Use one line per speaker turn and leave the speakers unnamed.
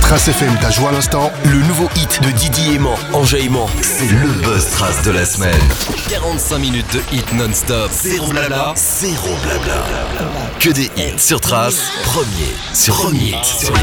Trace FM t'a joué à l'instant, le nouveau hit de Didi Aimant, Enjaillement.
C'est le buzz Trace de la semaine. 45 minutes de hit non-stop. Zéro blabla. Que des hits sur Trace. Premier sur